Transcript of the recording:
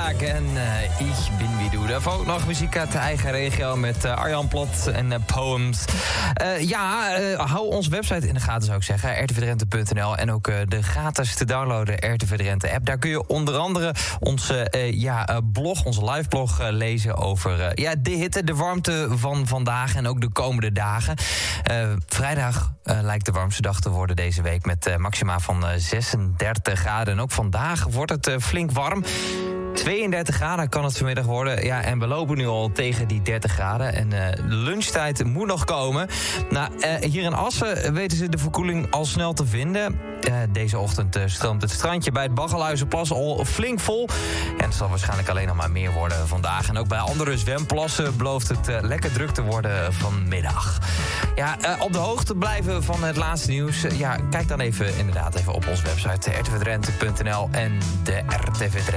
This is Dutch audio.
Tag en Ich bin wie du. Daarvoor ook nog muziek uit de eigen regio met Arjan Plot en Poems. Hou onze website in de gaten, zou ik zeggen. rtvdrenthe.nl en ook de gratis te downloaden RTV Drenthe app. Daar kun je onder andere onze blog, onze live blog lezen over de hitte, de warmte van vandaag en ook de komende dagen. Vrijdag lijkt de warmste dag te worden deze week met maxima van 36 graden. En ook vandaag wordt het flink warm. 32 graden kan het vanmiddag worden. Ja, en we lopen nu al tegen die 30 graden. En lunchtijd moet nog komen. Nou, hier in Assen weten ze de verkoeling al snel te vinden. Deze ochtend stroomt het strandje bij het Baggelhuizenplas al flink vol. En het zal waarschijnlijk alleen nog maar meer worden vandaag. En ook bij andere zwemplassen belooft het lekker druk te worden vanmiddag. Ja, op de hoogte blijven van het laatste nieuws. Kijk dan inderdaad even op onze website rtvdrenthe.nl en de RTV Drenthe